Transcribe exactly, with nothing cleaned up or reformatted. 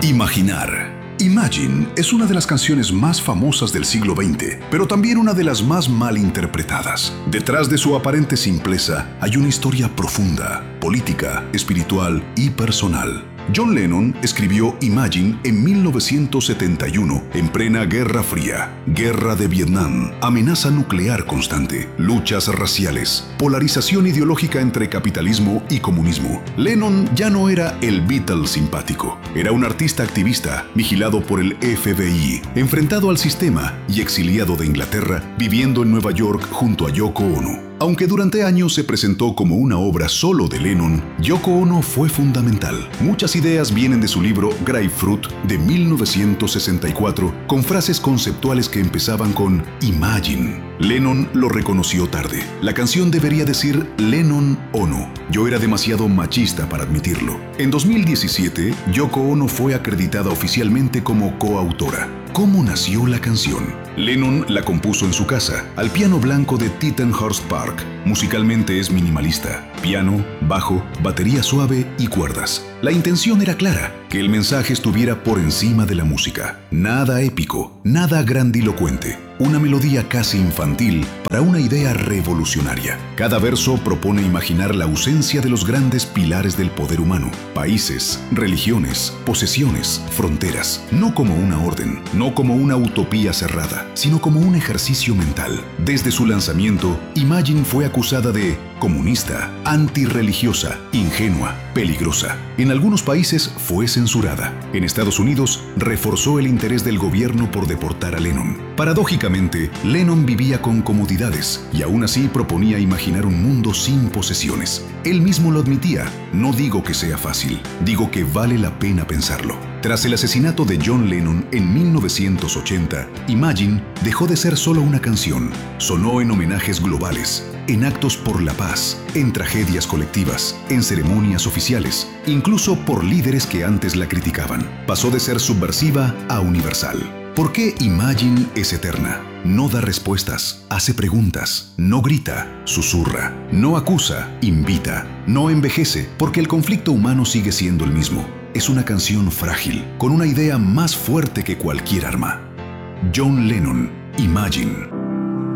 Imaginar. Imagine es una de las canciones más famosas del siglo veinte, pero también una de las más mal interpretadas. Detrás de su aparente simpleza hay una historia profunda, política, espiritual y personal. John Lennon escribió Imagine en mil novecientos setenta y uno, en plena Guerra Fría, Guerra de Vietnam, amenaza nuclear constante, luchas raciales, polarización ideológica entre capitalismo y comunismo. Lennon ya no era el Beatle simpático, era un artista activista, vigilado por el F B I, enfrentado al sistema y exiliado de Inglaterra, viviendo en Nueva York junto a Yoko Ono. Aunque durante años se presentó como una obra solo de Lennon, Yoko Ono fue fundamental. Muchas ideas vienen de su libro Grapefruit de mil novecientos sesenta y cuatro, con frases conceptuales que empezaban con Imagine. Lennon lo reconoció tarde. La canción debería decir Lennon Ono. Yo era demasiado machista para admitirlo. En dos mil diecisiete, Yoko Ono fue acreditada oficialmente como coautora. ¿Cómo nació la canción? Lennon la compuso en su casa, al piano blanco de Tittenhurst Park. Musicalmente es minimalista: piano, bajo, batería suave y cuerdas. La intención era clara, que el mensaje estuviera por encima de la música. Nada épico, nada grandilocuente. Una melodía casi infantil para una idea revolucionaria. Cada verso propone imaginar la ausencia de los grandes pilares del poder humano: países, religiones, posesiones, fronteras. No como una orden, no como una utopía cerrada, sino como un ejercicio mental. Desde su lanzamiento, Imagine fue acusada de comunista, antirreligiosa, ingenua, peligrosa. En algunos países fue censurada. En Estados Unidos, reforzó el interés del gobierno por deportar a Lennon. Paradójicamente, Lennon vivía con comodidades y aún así proponía imaginar un mundo sin posesiones. Él mismo lo admitía: no digo que sea fácil, digo que vale la pena pensarlo. Tras el asesinato de John Lennon en mil novecientos ochenta, Imagine dejó de ser solo una canción. Sonó en homenajes globales, en actos por la paz, en tragedias colectivas, en ceremonias oficiales, incluso por líderes que antes la criticaban. Pasó de ser subversiva a universal. ¿Por qué Imagine es eterna? No da respuestas, hace preguntas, no grita, susurra, no acusa, invita, no envejece, porque el conflicto humano sigue siendo el mismo. Es una canción frágil, con una idea más fuerte que cualquier arma. John Lennon, Imagine.